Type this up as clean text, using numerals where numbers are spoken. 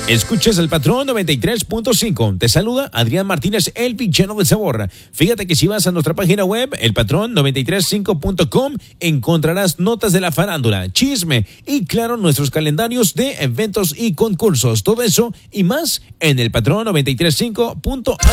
Escuchas el Patrón 93.5. Te saluda Adrián Martínez, el Pichero del Sabor. Fíjate que si vas a nuestra página web, elpatrón935.com, encontrarás notas de la farándula, chisme y, claro, nuestros calendarios de eventos y concursos. Todo eso y más en elpatrón935.com.